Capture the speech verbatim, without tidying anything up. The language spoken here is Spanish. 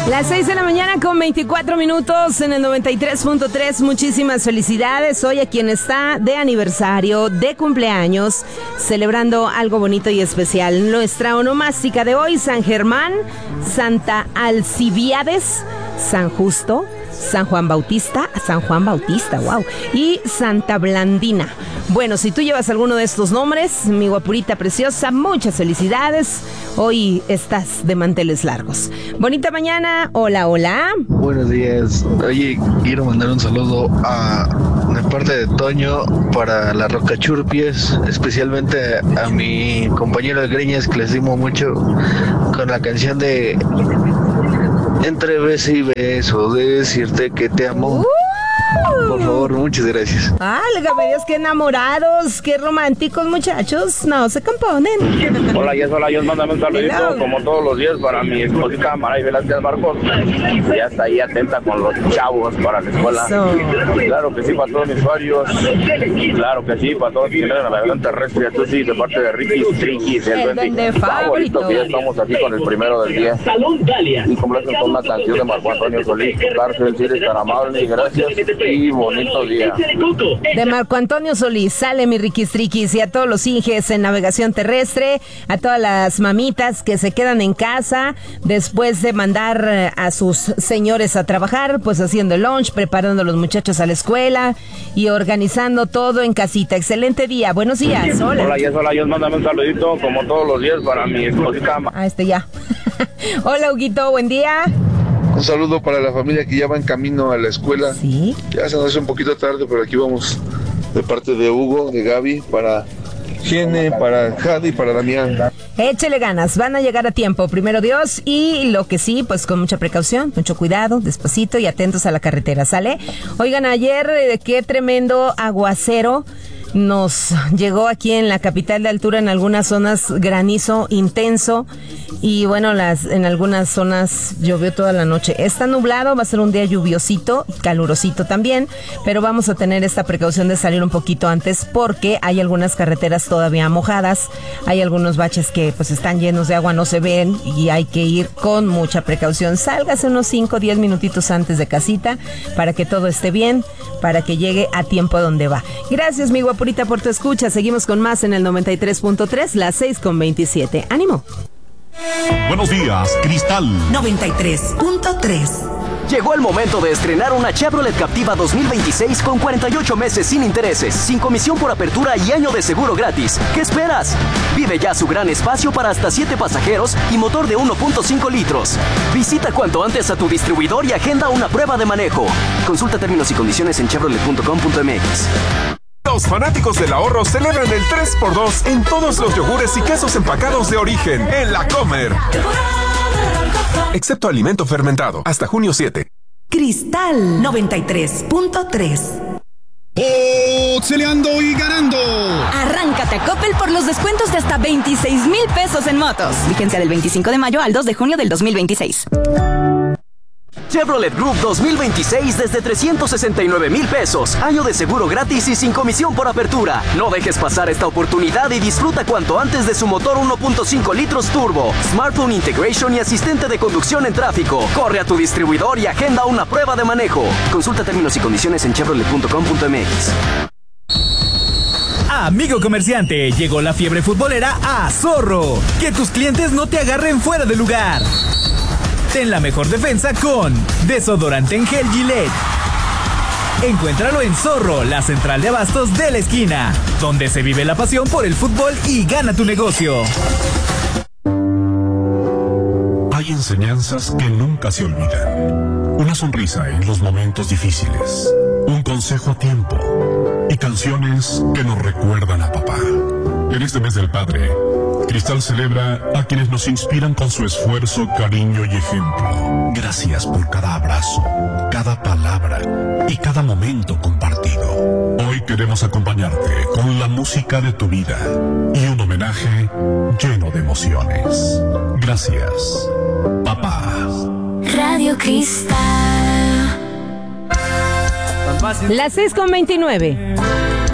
Las seis de la mañana con veinticuatro minutos en el noventa y tres punto tres. Muchísimas felicidades hoy a quien está de aniversario, de cumpleaños, celebrando algo bonito y especial. Nuestra onomástica de hoy: San Germán, Santa Alcibiades, San Justo, San Juan Bautista, San Juan Bautista, wow, y Santa Blandina. Bueno, si tú llevas alguno de estos nombres, mi guapurita preciosa, muchas felicidades. Hoy estás de manteles largos. Bonita mañana, hola, hola. Buenos días. Oye, quiero mandar un saludo a de parte de Toño para la Rocachurpies, especialmente a mi compañero de Greñas, que les estimo mucho, con la canción de Entre beso y beso, decirte que te amo. Uh. Por favor, muchas gracias. Válgame Dios, qué enamorados, qué románticos, muchachos. No se componen. Hola, yes, hola, yo mándame un saludito, Hello. como todos los días, para mi esposita Maray Velázquez Marcos. Ya está ahí atenta con los chavos para la escuela. So. Claro que sí, para todos mis usuarios. Claro que sí, para todos los que tienen la navegante terrestre. Tú sí, de parte de Ricky Triquis, el duende favorito, que ya estamos aquí con el primero del día. Y complacen con una canción de Marco Antonio Solís. Cárcel, si eres tan amable, gracias. Y bonito día. De Marco Antonio Solís, sale mi Riquis Triquis, y a todos los inges en navegación terrestre, a todas las mamitas que se quedan en casa después de mandar a sus señores a trabajar, pues haciendo el lunch, preparando a los muchachos a la escuela y organizando todo en casita. Excelente día, buenos días. Hola. Hola, yes, hola, yo mándame un saludito como todos los días para mi esposita. Ah, este ya. Hola, Huguito, buen día. Un saludo para la familia que ya va en camino a la escuela. Sí. Ya se nos hace un poquito tarde, pero aquí vamos de parte de Hugo, de Gaby, para Gene, para Jadi y para Damián. Échele ganas, van a llegar a tiempo, primero Dios, y lo que sí, pues con mucha precaución, mucho cuidado, despacito y atentos a la carretera, ¿sale? Oigan, ayer eh, qué tremendo aguacero nos llegó aquí en la capital de altura, en algunas zonas granizo intenso, y bueno, las en algunas zonas llovió toda la noche. Está nublado, va a ser un día lluviosito, calurosito también, pero vamos a tener esta precaución de salir un poquito antes porque hay algunas carreteras todavía mojadas, hay algunos baches que pues están llenos de agua, no se ven y hay que ir con mucha precaución. Sálgase unos cinco o diez minutitos antes de casita para que todo esté bien, para que llegue a tiempo a donde va. Gracias, mi guapurita, por tu escucha. Seguimos con más en el noventa y tres punto tres, las seis con veintisiete. ¡Ánimo! Buenos días, Cristal noventa y tres punto tres. Llegó el momento de estrenar una Chevrolet Captiva dos mil veintiséis con cuarenta y ocho meses sin intereses, sin comisión por apertura y año de seguro gratis. ¿Qué esperas? Vive ya su gran espacio para hasta siete pasajeros y motor de uno punto cinco litros. Visita cuanto antes a tu distribuidor y agenda una prueba de manejo. Consulta términos y condiciones en chevrolet punto com punto m x. Los fanáticos del ahorro celebran el tres por dos en todos los yogures y quesos empacados de origen en La Comer. Excepto alimento fermentado, hasta junio siete. Cristal noventa y tres punto tres. ¡Boxeleando y ganando! Arráncate a Coppel por los descuentos de hasta veintiséis mil pesos en motos. Vigencia del veinticinco de mayo al dos de junio del dos mil veintiséis. Chevrolet Group dos mil veintiséis desde trescientos sesenta y nueve mil pesos. Año de seguro gratis y sin comisión por apertura. No dejes pasar esta oportunidad y disfruta cuanto antes de su motor uno punto cinco litros turbo, Smartphone Integration y asistente de conducción en tráfico. Corre a tu distribuidor y agenda una prueba de manejo. Consulta términos y condiciones en chevrolet punto com punto m x. Amigo comerciante, llegó la fiebre futbolera a Zorro. Que tus clientes no te agarren fuera de lugar. Ten la mejor defensa con desodorante en gel Gillette. Encuéntralo en Zorro, la central de abastos de la esquina, donde se vive la pasión por el fútbol y gana tu negocio. Hay enseñanzas que nunca se olvidan. Una sonrisa en los momentos difíciles. Un consejo a tiempo. Y canciones que nos recuerdan a papá. En este mes del padre, Cristal celebra a quienes nos inspiran con su esfuerzo, cariño y ejemplo. Gracias por cada abrazo, cada palabra y cada momento compartido. Hoy queremos acompañarte con la música de tu vida y un homenaje lleno de emociones. Gracias, papá. Radio Cristal. Las seis con veintinueve.